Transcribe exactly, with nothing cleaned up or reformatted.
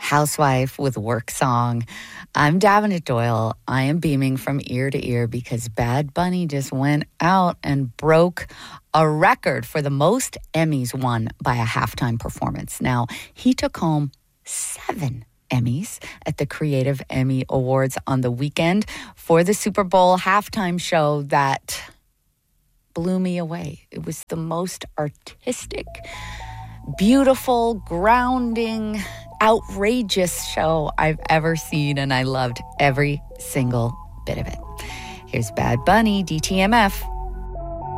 housewife with work song. I'm Davenant Doyle. I am beaming from ear to ear because Bad Bunny just went out and broke a record for the most Emmys won by a halftime performance. Now, he took home seven Emmys at the Creative Emmy Awards on the weekend for the Super Bowl halftime show that blew me away. It was the most artistic, beautiful, grounding, outrageous show I've ever seen, and I loved every single bit of it. Here's Bad Bunny, D T M F.